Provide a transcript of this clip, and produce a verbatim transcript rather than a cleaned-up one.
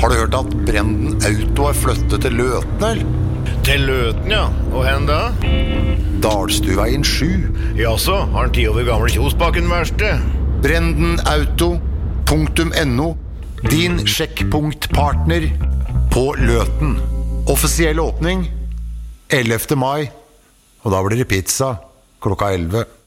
Har du hørt at Brenden Auto har flyttet til Løten, eller? Til Løten, ja. Og hen da? Dalstuveien sju. Jaså, har han ti over gamle Kjosbakken verste? Brenden Auto punktum no. Din sjekkpunktpartner på Løten. Offisiell åpning ellevte mai. Og da blir det pizza klokka elleve.